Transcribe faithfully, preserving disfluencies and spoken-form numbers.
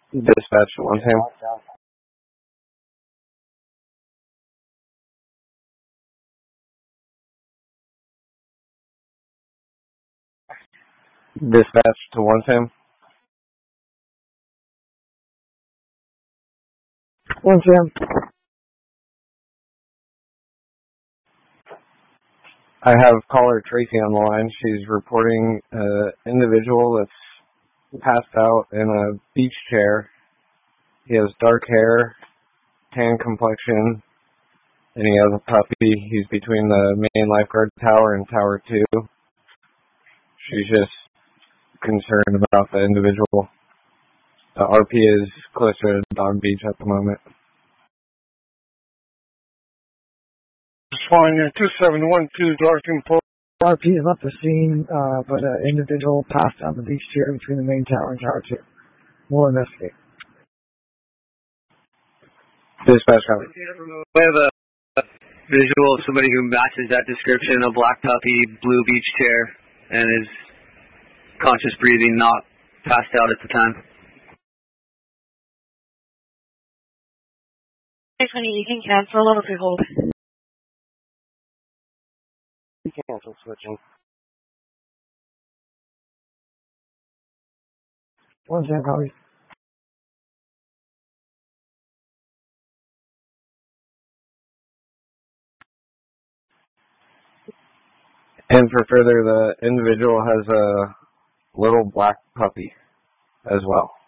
Dispatch to one Sam. Dispatch to one Sam. One Sam. I have caller Tracy on the line. She's reporting an individual that's passed out in a beach chair. He has dark hair, tan complexion, and he has a puppy. He's between the main lifeguard tower and tower two. She's just concerned about the individual. The R P is closer to Dog Beach at the moment. Flying at two seven one two Larkin Port. R P is not the scene, uh, but an individual passed on the beach chair between the main tower and tower two. We'll investigate. Dispatch copy. We have a visual of somebody who matches that description, a black puppy, blue beach chair, and is conscious breathing, not passed out at the time. Hey, honey, you can cancel or hold. You cancel switching. One Sam, copy. And for further, the individual has a little black puppy as well.